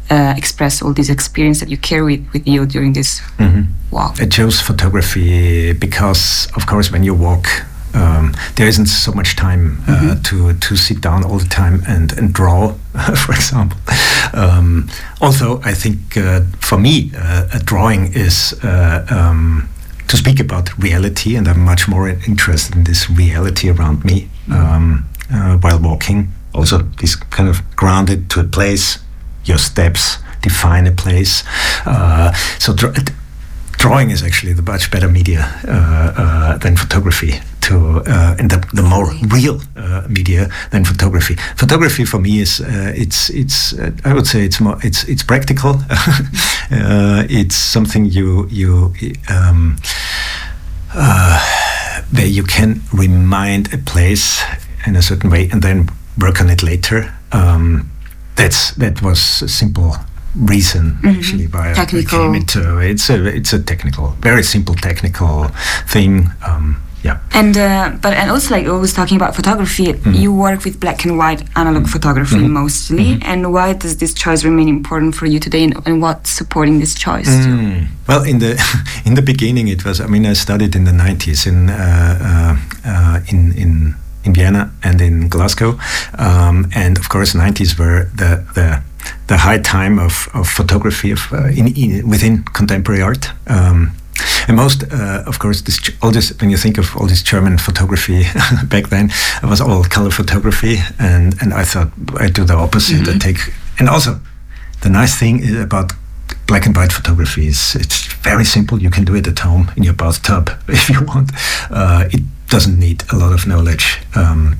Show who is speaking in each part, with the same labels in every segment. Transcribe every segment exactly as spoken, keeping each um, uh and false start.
Speaker 1: uh, express all this experience that you carry with, with you during this
Speaker 2: mm-hmm.
Speaker 1: walk?
Speaker 2: I chose photography because, of course, when you walk, um, there isn't so much time uh, mm-hmm. to to sit down all the time and, and draw, for example. Um, although I think uh, for me, uh, a drawing is uh, um, to speak about reality, and I'm much more interested in this reality around me um, uh, while walking. Also, this kind of grounded to a place. Your steps define a place. Uh, so dr- drawing is actually the much better media uh, uh, than photography. To uh, and the, the more real uh, media than photography. Photography for me is uh, it's it's uh, I would say it's more it's it's practical. uh, it's something you you um, uh, where you can remind a place in a certain way and then work on it later. Um, that's that was a simple reason mm-hmm. actually why
Speaker 1: technical.
Speaker 2: I came into it's a it's a technical, very simple technical thing. Um, Yeah.
Speaker 1: And uh, but and also like always talking about photography, mm-hmm. you work with black and white analog mm-hmm. photography mm-hmm. mostly. Mm-hmm. And why does this choice remain important for you today, and, and what's supporting this choice?
Speaker 2: Mm. Well, in the in the beginning, it was. I mean, I studied in the nineties in uh, uh, uh, in in in Vienna and in Glasgow, um, and of course, nineties were the the the high time of of photography of uh, in, in within contemporary art. Um, And most, uh, of course, this all this when you think of all this German photography back then, it was all color photography, and, and I thought I'd do the opposite. Mm-hmm. I take, and also, the nice thing is about black and white photography is it's very simple. You can do it at home in your bathtub if you want. Uh, it doesn't need a lot of knowledge, um,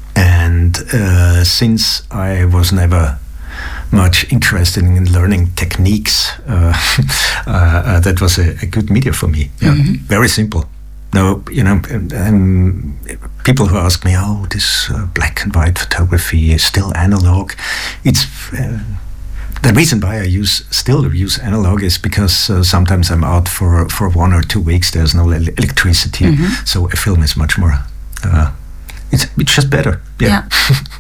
Speaker 2: and uh, since I was never much interested in learning techniques. Uh, uh, uh, that was a, a good media for me. Yeah. Mm-hmm. Very simple. No, you know, um, people who ask me, "Oh, this uh, black and white photography is still analog." It's uh, the reason why I use still use analog is because uh, sometimes I'm out for for one or two weeks. There's no ele- electricity, mm-hmm. so a film is much more. Uh, it's it's just better. Yeah.
Speaker 1: yeah.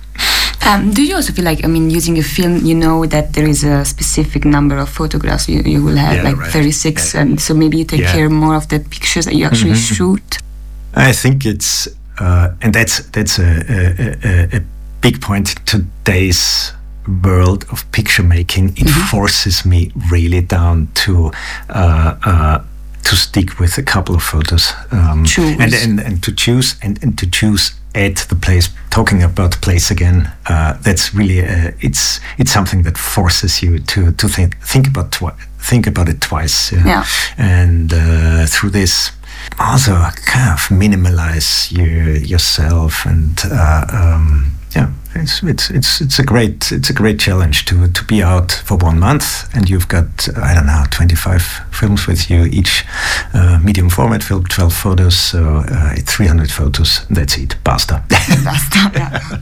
Speaker 1: Um, do you also feel like, I mean, using a film, you know that there is a specific number of photographs you, you will have, yeah, like right. thirty-six, yeah. and so maybe you take yeah. care more of the pictures that you actually mm-hmm. shoot?
Speaker 2: I think it's, uh, and that's that's a, a, a, a big point. Today's world of picture making, it mm-hmm. forces me really down to uh, uh, to stick with a couple of photos. Um,
Speaker 1: choose.
Speaker 2: And, and, and to choose, and, and to choose at the place, talking about place again, uh, that's really uh, it's it's something that forces you to to think think about twi- think about it twice. Yeah.
Speaker 1: yeah.
Speaker 2: And uh, through this, also kind of minimalize you yourself, and uh, um, yeah, it's it's it's it's a great it's a great challenge to to be out for one month, and you've got I don't know twenty-five films with you, each uh, medium format film, twelve photos, so uh, three hundred photos. And that's it. Basta.
Speaker 1: Basta.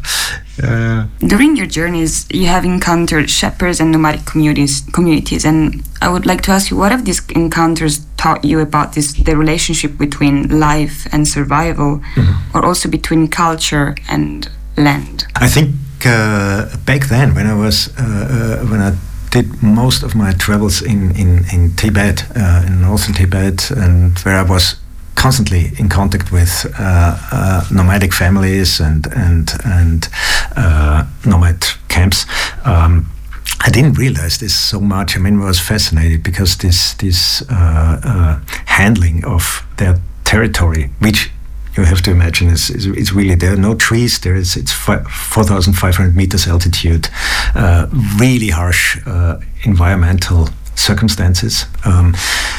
Speaker 1: Yeah. Uh, During your journeys, you have encountered shepherds and nomadic communities. Communities, and I would like to ask you, what have these encounters taught you about this the relationship between life and survival, mm-hmm. or also between culture and land?
Speaker 2: I think uh, back then, when I was uh, uh, when I did most of my travels in in in Tibet, uh, in northern Tibet, and where I was constantly in contact with uh, uh, nomadic families and and and uh, nomad camps. Um, I didn't realize this so much. I mean, I was fascinated because this this uh, uh, handling of their territory, which you have to imagine is, is, is really, there are no trees. There is it's four thousand five hundred meters altitude, uh, really harsh uh, environmental circumstances. Um,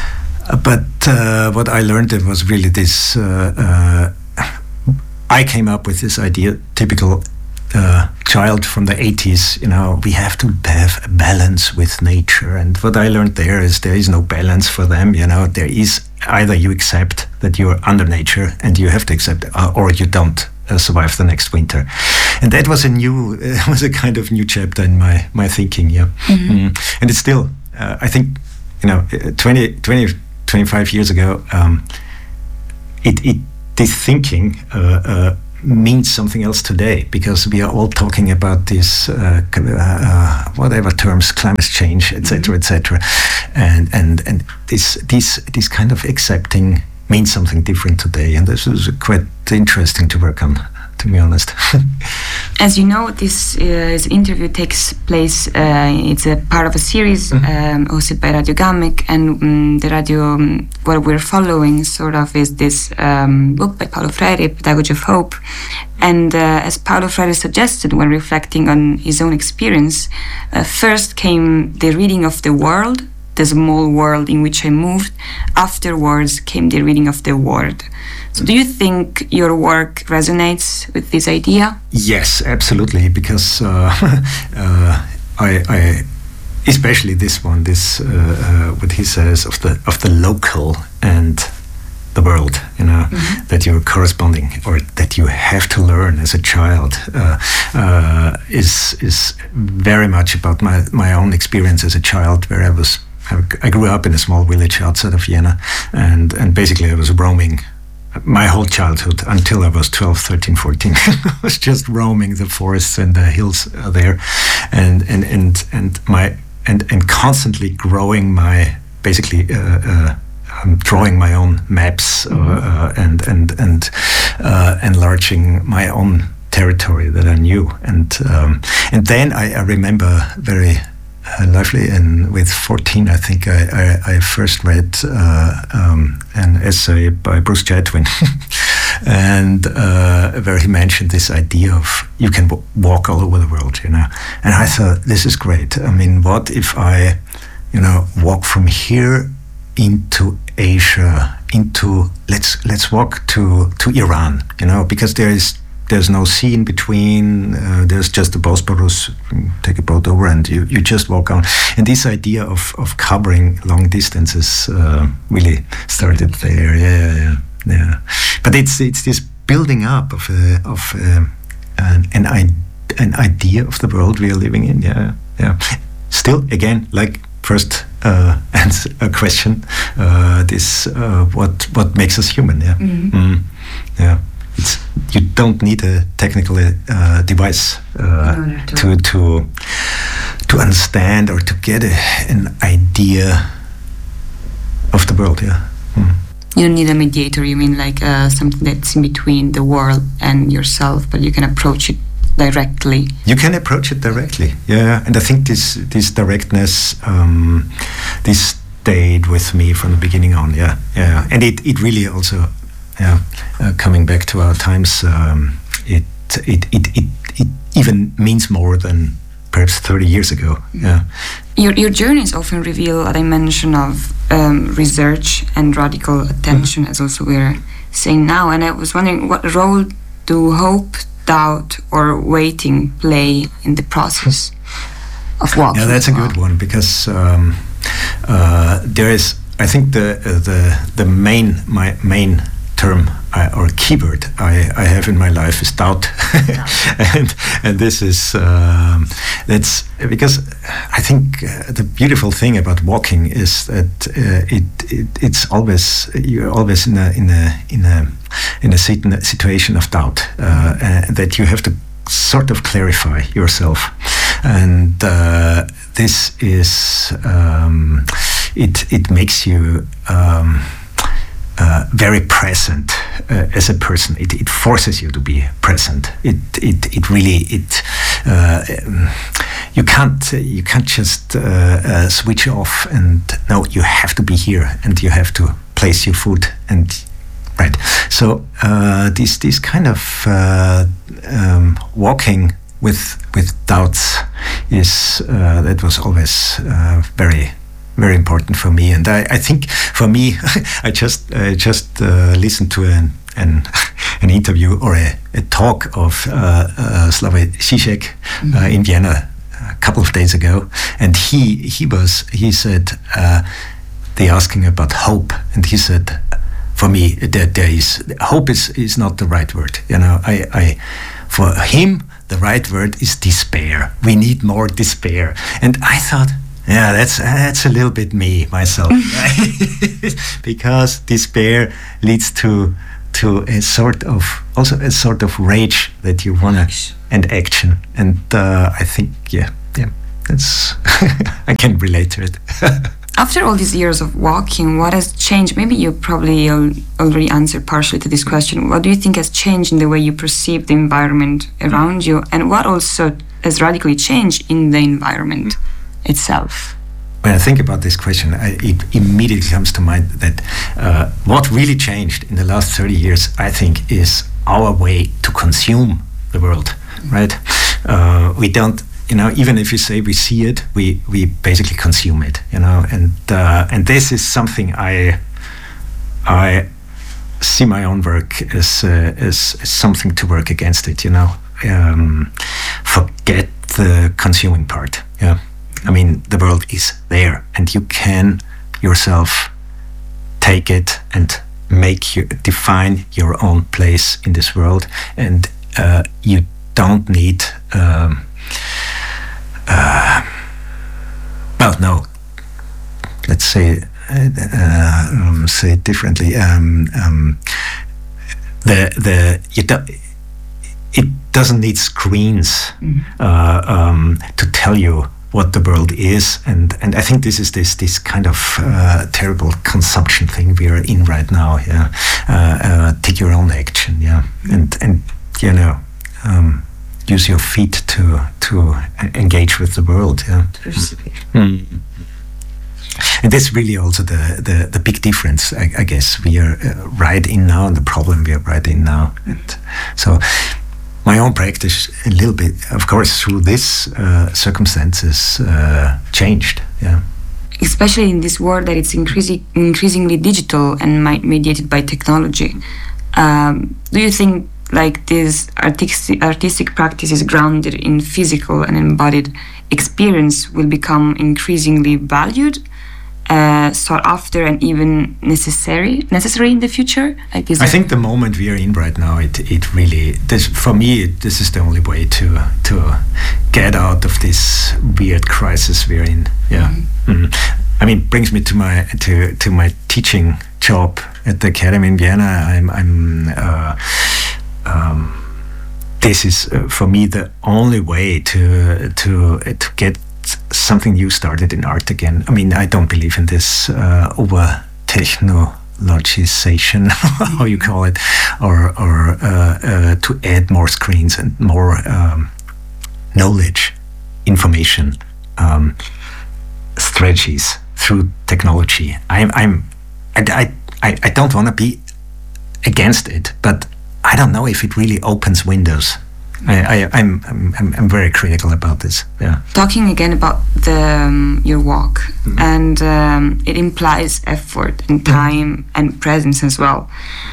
Speaker 2: but uh, what I learned, it was really this. Uh, uh, I came up with this idea, typical uh, child from the eighties. You know, we have to have a balance with nature. And what I learned there is there is no balance for them. You know, there is either you accept that you're under nature and you have to accept, uh, or you don't uh, survive the next winter. And that was a new, uh, was a kind of new chapter in my my thinking. Yeah, mm-hmm. mm. And it's still, uh, I think, you know, twenty, twenty, twenty-five years ago, um, it it this thinking uh, uh, means something else today, because we are all talking about this uh, uh, whatever terms, climate change, et cetera, et cetera, and and and this this this kind of accepting means something different today, and this is quite interesting to work on, to be honest.
Speaker 1: As you know, this, uh, this interview takes place, uh, it's a part of a series mm-hmm. um, hosted by Radio Gammic, and um, the radio, um, what we're following sort of is this um, book by Paulo Freire, Pedagogy of Hope. And uh, as Paulo Freire suggested when reflecting on his own experience, uh, first came the reading of the world, the small world in which I moved. Afterwards came the reading of the word. So do you think your work resonates with this idea?
Speaker 2: Yes, absolutely, because uh, uh, I, I, especially this one, this uh, uh, what he says of the of the local and the world, you know, mm-hmm. that you're corresponding, or that you have to learn as a child, uh, uh, is is very much about my my own experience as a child, where I was. I grew up in a small village outside of Vienna, and, and basically I was roaming my whole childhood until I was twelve, thirteen, fourteen. I was just roaming the forests and the hills there, and and and and my and and constantly growing my basically uh, uh, um, drawing my own maps uh, uh, and and and uh, enlarging my own territory that I knew, and um, and then I, I remember very. Uh, lovely, and with fourteen, I think I, I, I first read uh, um, an essay by Bruce Chatwin, and uh, where he mentioned this idea of you can w- walk all over the world, you know. And I thought, this is great. I mean, what if I, you know, walk from here into Asia, into let's let's walk to to Iran, you know, because there is. There's no sea in between. Uh, there's just the Bosporus. Take a boat over, and you, you just walk on. And this idea of, of covering long distances uh, really started there. Yeah, yeah, yeah. But it's it's this building up of a, of a, an an, an idea of the world we are living in. Yeah, yeah. Still, again, like first uh, answer a question. Uh, this uh, what what makes us human? Yeah, mm-hmm. mm, yeah. It's, you don't need a technical uh, device uh, no, no, to to to understand or to get a, an idea of the world. Yeah. Mm.
Speaker 1: You don't need a mediator. You mean like uh, something that's in between the world and yourself, but you can approach it directly.
Speaker 2: You can approach it directly. Yeah, and I think this this directness, um, this stayed with me from the beginning on. Yeah, yeah, and it it really also. Yeah, uh, coming back to our times, um, it, it it it it even means more than perhaps thirty years ago. Yeah,
Speaker 1: your your journeys often reveal a dimension of um, research and radical attention, mm-hmm. as also we're saying now. And I was wondering, what role do hope, doubt, or waiting play in the process of walking?
Speaker 2: Yeah, that's a good one, because um, uh, there is, I think the uh, the the main my main. term uh, or keyword I, I have in my life is doubt, and and this is um, that's because I think uh, the beautiful thing about walking is that uh, it, it it's always you're always in a in a in a in a situation of doubt, uh, uh, that you have to sort of clarify yourself, and uh, this is um, it it makes you. Um, Uh, very present uh, as a person. It, it forces you to be present. It it it really it uh, you can't you can't just uh, uh, switch off and no, you have to be here and you have to place your foot and right. So uh, this this kind of uh, um, walking with with doubts is uh, that was always uh, very. very important for me, and I, I think for me, I just I just uh, listened to an an, an interview or a, a talk of uh, uh, Slavoj Žižek mm-hmm. uh, in Vienna a couple of days ago, and he he was he said uh, they asking about hope, and he said, for me that there is hope is is not the right word, you know. I I for him the right word is despair. We need more despair, and I thought. Yeah, that's that's a little bit me myself, right? Because despair leads to to a sort of also a sort of rage that you wanna and action, and uh, I think yeah yeah that's I can relate to it.
Speaker 1: After all these years of walking, what has changed? Maybe you probably al- already answered partially to this question. What do you think has changed in the way you perceive the environment around you, and what also has radically changed in the environment itself?
Speaker 2: When I think about this question, I, it immediately comes to mind that uh, what really changed in the last thirty years, I think, is our way to consume the world, right? Uh, we don't, you know, even if you say we see it, we, we basically consume it, you know, and uh, and this is something I I see my own work as, uh, as, as something to work against it, you know. Um, forget the consuming part, yeah. I mean, the world is there, and you can yourself take it and make you define your own place in this world, and uh, you don't need. Um, uh, well, no. Let's say uh, um, say it differently. Um, um, the the you don't. It doesn't need screens mm-hmm. uh, um, to tell you what the world is, and, and I think this is this this kind of uh, terrible consumption thing we are in right now. Yeah, uh, uh, take your own action. Yeah, mm-hmm. and and you know, um, use your feet to to engage with the world. Yeah, mm-hmm. And that's really also the the, the big difference. I, I guess we are uh, right in now, and the problem we are right in now, and so. My own practice, a little bit, of course, through this uh, circumstances, uh, changed. Yeah,
Speaker 1: especially in this world that it's increasing, increasingly digital and mediated by technology. Um, do you think like this artistic, artistic practice is grounded in physical and embodied experience will become increasingly valued, uh, sought after, and even necessary necessary in the future? Like this
Speaker 2: I think the moment we are in right now, it it really this for me it, this is the only way to to get out of this weird crisis we're in. Yeah, mm-hmm. Mm-hmm. I mean, it brings me to my to to my teaching job at the Academy in Vienna. I'm I'm. Uh, um, this is uh, for me the only way to to uh, to get something new started in art again. I mean, I don't believe in this uh, over technologization, how you call it, or or uh, uh, to add more screens and more um, knowledge, information, um, strategies through technology. I'm I'm I I, I don't want to be against it, but I don't know if it really opens windows. I, I, I'm, I'm, I'm very critical about this. Yeah.
Speaker 1: Talking again about the um, your walk, mm-hmm. and um, it implies effort and time mm-hmm. and presence as well.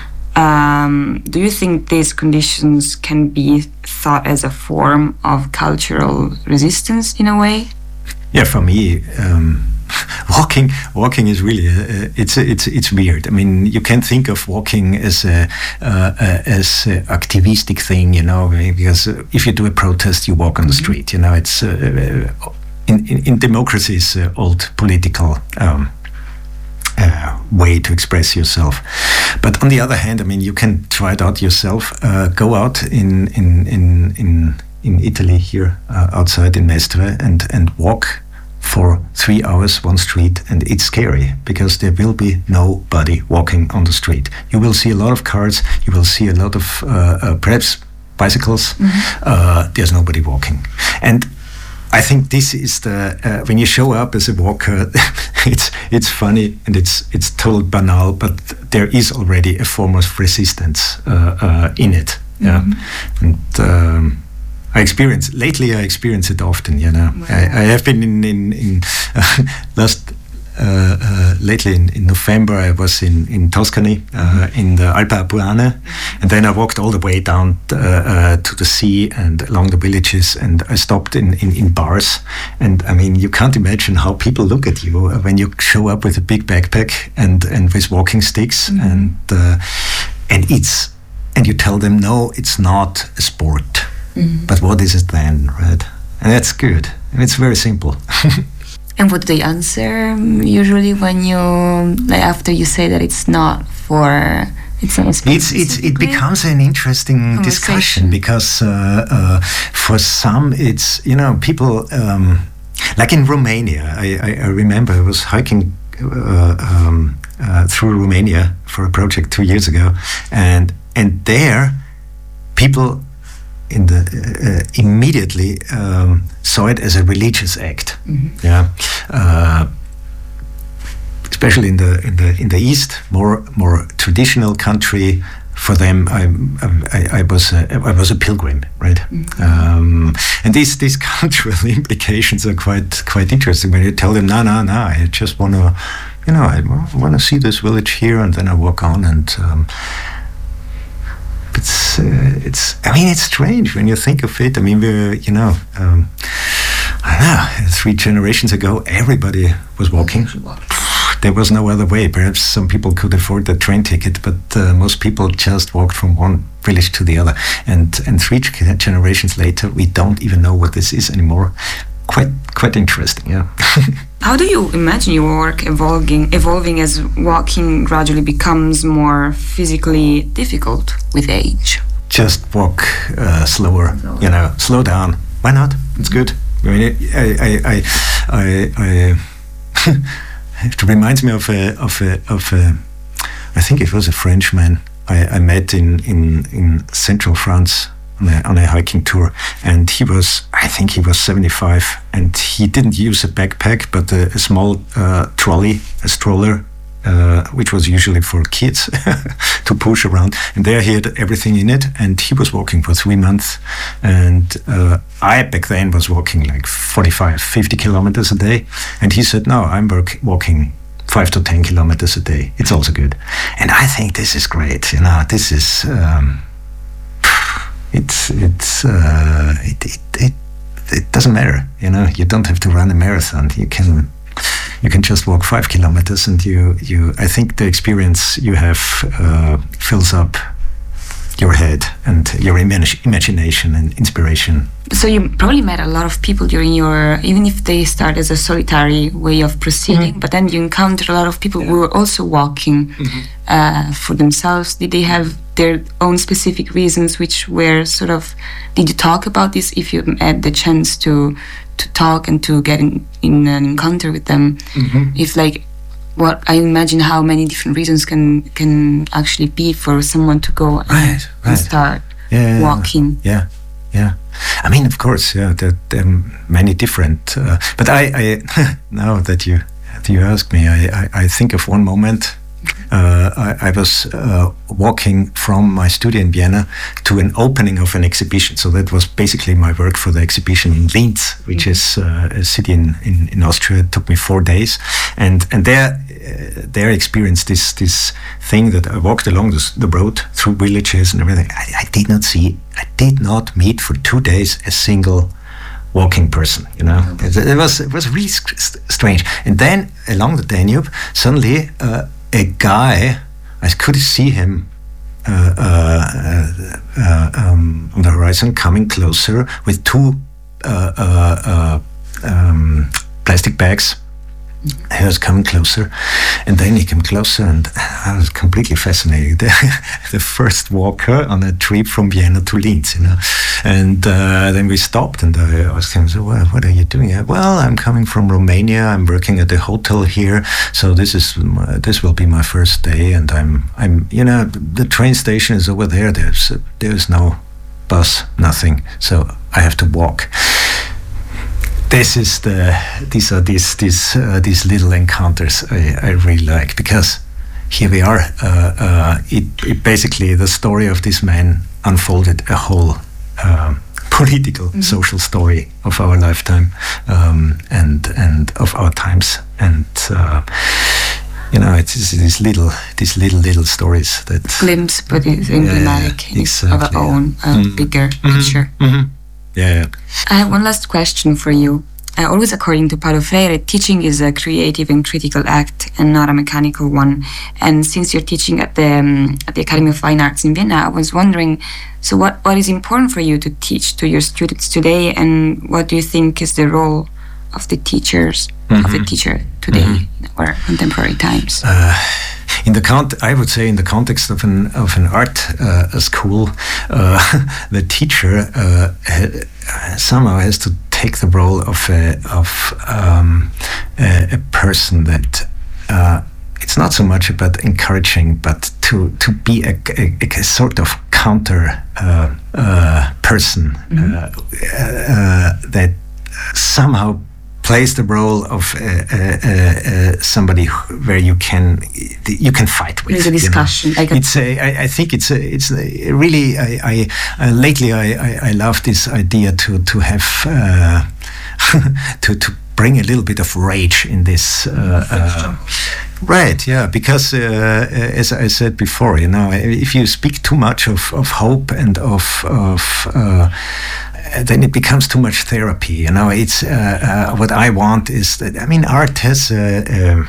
Speaker 1: Um, do you think these conditions can be thought as a form of cultural resistance in a way?
Speaker 2: Yeah, for me, um, walking walking is really uh, it's it's it's weird. I mean, you can think of walking as a uh, uh, as a activistic thing, you know, because if you do a protest, you walk on the street. You know, it's uh, in, in in democracies uh, old political um, uh, way to express yourself. But on the other hand, I mean, you can try it out yourself. Uh, go out in in in in in Italy here uh, outside in Mestre and and walk for three hours one street, and it's scary because there will be nobody walking on the street. You will see a lot of cars, you will see a lot of uh, uh, perhaps bicycles. Mm-hmm. Uh, there's nobody walking, and I think this is the uh, when you show up as a walker, it's it's funny and it's it's total banal, but there is already a form of resistance uh, uh, in it. Yeah, mm-hmm. and. Um, I experience lately. I experience it often. You know, wow. I, I have been in in, in uh, last uh, uh, lately in, in November. I was in in Tuscany uh, mm-hmm. in the Alpe Apuane, and then I walked all the way down uh, uh, to the sea and along the villages, and I stopped in, in in bars. And I mean, you can't imagine how people look at you when you show up with a big backpack and and with walking sticks, mm-hmm. and uh, and it's and you tell them, no, it's not a sport. Mm-hmm. But what is it then, right? And that's good. And it's very simple.
Speaker 1: And what do they answer usually when you, like after you say that it's not for It's, a
Speaker 2: it's, it's it becomes an interesting discussion because uh, uh, for some it's, you know, people um, like in Romania. I, I, I remember I was hiking uh, um, uh, through Romania for a project two years ago, and and there people in the uh, immediately um, saw it as a religious act. Mm-hmm. Yeah. Uh, especially in the in the in the East, more more traditional country. For them, I I, I was a, I was a pilgrim, right? Mm-hmm. Um, and these these cultural implications are quite quite interesting when you tell them, no, no, no, I just want to, you know, I want to see this village here, and then I walk on, and um, it's uh, it's. I mean, it's strange when you think of it. I mean, we're, you know. Um, I don't know, three generations ago, everybody was walking. There was no other way. Perhaps some people could afford the train ticket, but uh, most people just walked from one village to the other. And and three generations later, we don't even know what this is anymore. Quite quite interesting, yeah.
Speaker 1: How do you imagine your work evolving, evolving as walking gradually becomes more physically difficult with age?
Speaker 2: Just walk uh, slower, slower, you know, slow down. Why not? It's good. I mean, it, I, I, I, I, I it reminds me of a, of a, of a, I think it was a Frenchman I, I met in, in, in central France on a, on a hiking tour, and he was, I think he was seventy-five, and he didn't use a backpack, but a, a small uh, trolley, a stroller, Uh, which was usually for kids to push around. And there he had everything in it, and he was walking for three months. And uh, I back then was walking like forty-five, fifty kilometers a day. And he said, no, I'm work- walking five to ten kilometers a day. It's also good. And I think this is great. You know, this is, um, it's, it's, uh, it, it, it, it doesn't matter. You know, you don't have to run a marathon. You can, You can just walk five kilometers, and you, you. I think the experience you have uh, fills up your head and your imag- imagination and inspiration.
Speaker 1: So you probably met a lot of people during your, even if they start as a solitary way of proceeding, mm-hmm. but then you encounter a lot of people yeah. who were also walking mm-hmm. uh, for themselves. Did they have their own specific reasons, which were sort of? Did you talk about this if you had the chance to? to talk and to get in, in an encounter with them? Mm-hmm. If like what I imagine how many different reasons can can actually be for someone to go and,
Speaker 2: right, right.
Speaker 1: and start
Speaker 2: yeah,
Speaker 1: walking.
Speaker 2: Yeah, yeah. I mean, of course, yeah. There, there are many different. Uh, but I, I now that you that you ask me, I, I, I think of one moment. Uh, I, I was uh, walking from my studio in Vienna to an opening of an exhibition. So that was basically my work for the exhibition in Linz, which mm-hmm. is uh, a city in, in, in Austria. It took me four days. And and there, uh, there I experienced this this thing that I walked along this, the road through villages and everything. I, I did not see, I did not meet for two days a single walking person, you know. Mm-hmm. It, it was it was really st- strange. And then along the Danube, suddenly uh, a guy, I could see him uh, uh, uh, um, on the horizon, coming closer with two uh, uh, uh, um, plastic bags. He was coming closer, and then he came closer, and I was completely fascinated. The, the first walker on a trip from Vienna to Linz, you know. And uh, then we stopped, and I asked him, "So, well, what are you doing here?" "Well, I'm coming from Romania. I'm working at a hotel here, so this is my, this will be my first day, and I'm I'm you know the train station is over there. There's there's no bus, nothing, so I have to walk." This is the these are these these uh, these little encounters I, I really like, because here we are. Uh, uh, it, it basically the story of this man unfolded a whole um, political, mm-hmm. social story of our lifetime um, and and of our times, and uh, you know it's, it's these little these little little stories that
Speaker 1: glimpse, but it's emblematic
Speaker 2: yeah, exactly,
Speaker 1: of our own uh, mm-hmm. bigger
Speaker 2: mm-hmm.
Speaker 1: picture.
Speaker 2: Mm-hmm. Yeah, yeah.
Speaker 1: I have one last question for you. Uh, always according to Paulo Freire, teaching is a creative and critical act and not a mechanical one. And since you're teaching at the um, at the Academy of Fine Arts in Vienna, I was wondering, so what, what is important for you to teach to your students today, and what do you think is the role of the teachers, mm-hmm. of the teacher today mm-hmm. in our contemporary times?
Speaker 2: Uh, in the con- I would say in the context of an of an art uh, school, uh, the teacher uh, ha- somehow has to take the role of a of um, a, a person that. Uh, It's not so much about encouraging, but to, to be a, a, a sort of counter uh, uh, person mm-hmm. uh, uh, that somehow plays the role of uh, uh, uh, somebody who, where you can you can fight with.
Speaker 1: There's a discussion.
Speaker 2: You know? Like it's a, I, I think it's a, it's a really. I, I uh, lately I, I, I love this idea to to have uh, to to bring a little bit of rage in this. Uh, uh, Right, yeah, because uh, as I said before, you know, if you speak too much of, of hope and of, of uh, then it becomes too much therapy. You know, it's uh, uh, what I want is that, I mean, art has a,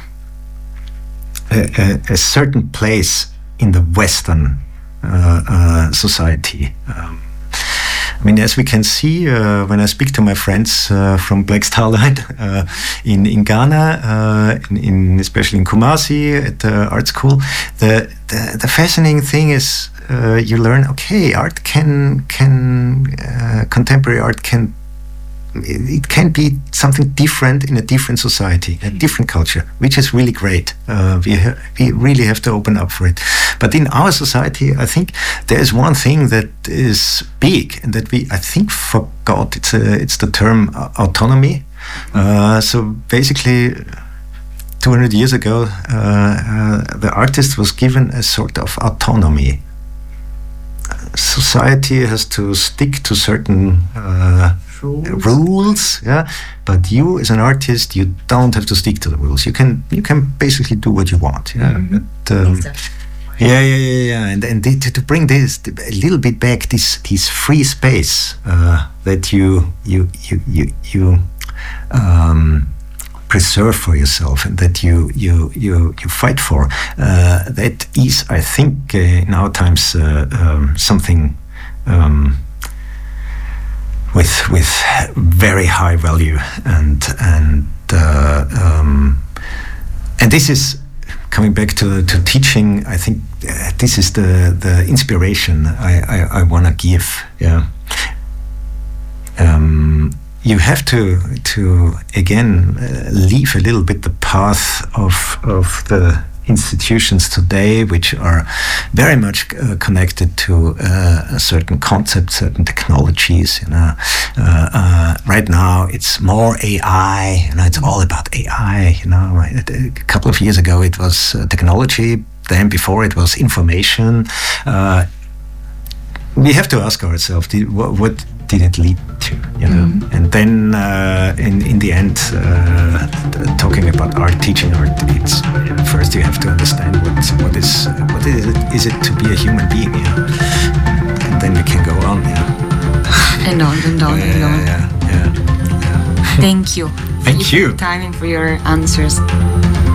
Speaker 2: a, a, a certain place in the Western uh, uh, society. Um, I mean, as we can see, uh, when I speak to my friends uh, from Black Starlight uh, in in Ghana, uh, in, in especially in Kumasi at the art school, the the, the fascinating thing is uh, you learn. Okay, art can can uh, contemporary art can. It can be something different in a different society, a different culture, which is really great. Uh, we ha- we really have to open up for it. But in our society, I think there is one thing that is big and that we, I think, forgot. It's a, it's the term uh, autonomy. Uh, so basically, two hundred years ago, uh, uh, the artist was given a sort of autonomy. Society has to stick to certain uh, rules. rules, yeah. But you, as an artist, you don't have to stick to the rules. You can, you can basically do what you want, yeah.
Speaker 1: Mm-hmm.
Speaker 2: But, um, exactly. Yeah, yeah, yeah, yeah. And and the, to, to bring this a little bit back, this this free space uh, that you you you you you. Um, preserve for yourself and that you you you you fight for. Uh, that is, I think, uh, in our times uh, um, something um, with with very high value and and uh, um, and this is coming back to to teaching. I think uh, this is the the inspiration I I, I want to give. Yeah. Um, You have to to again uh, leave a little bit the path of of the institutions today, which are very much uh, connected to uh, a certain concept, certain technologies. You know, uh, uh, right now it's more A I. You know, it's all about A I. You know, a couple of years ago it was uh, technology. Then before it was information. Uh, we have to ask ourselves, did, what, what did it lead to, you know? Mm-hmm. And then uh, in in the end, uh, talking about art, teaching art, it's uh, first you have to understand what what is what is it is it to be a human being, yeah? And then you can go on, yeah.
Speaker 1: And on and on
Speaker 2: yeah,
Speaker 1: and on.
Speaker 2: Yeah, yeah, yeah.
Speaker 1: Thank you.
Speaker 2: Thank you.
Speaker 1: For your time and for your answers.